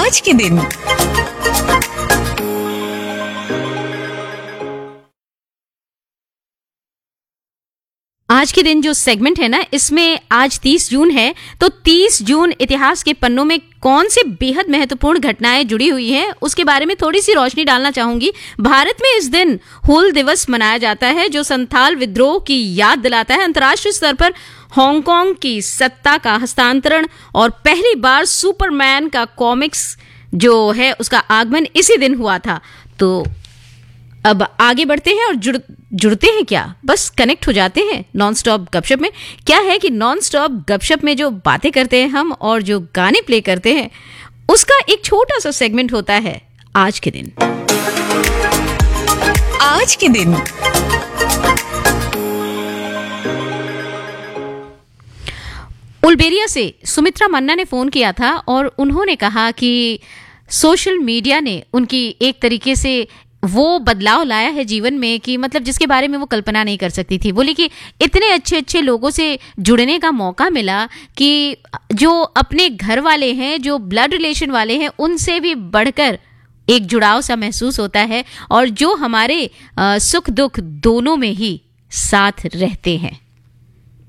आज के दिन। आज के दिन जो सेगमेंट है ना, इसमें आज 30 जून है, तो 30 जून इतिहास के पन्नों में कौन सी बेहद महत्वपूर्ण घटनाएं जुड़ी हुई हैं, उसके बारे में थोड़ी सी रोशनी डालना चाहूंगी। भारत में इस दिन हूल दिवस मनाया जाता है, जो संथाल विद्रोह की याद दिलाता है। अंतर्राष्ट्रीय स्तर पर हांगकांग की सत्ता का हस्तांतरण और पहली बार सुपरमैन का कॉमिक्स जो है उसका आगमन इसी दिन हुआ था। तो अब आगे बढ़ते हैं और जुड़ते हैं, क्या बस कनेक्ट हो जाते हैं नॉन स्टॉप गपशप में। क्या है कि नॉन स्टॉप गपशप में जो बातें करते हैं हम और जो गाने प्ले करते हैं, उसका एक छोटा सा सेगमेंट होता है आज के दिन। आज के दिन। उल्बेरिया से सुमित्रा मन्ना ने फोन किया था और उन्होंने कहा कि सोशल मीडिया ने उनकी एक तरीके से वो बदलाव लाया है जीवन में कि मतलब जिसके बारे में वो कल्पना नहीं कर सकती थी। बोली कि इतने अच्छे अच्छे लोगों से जुड़ने का मौका मिला कि जो अपने घर वाले हैं, जो ब्लड रिलेशन वाले हैं, उनसे भी बढ़कर एक जुड़ाव सा महसूस होता है और जो हमारे सुख दुख दोनों में ही साथ रहते हैं।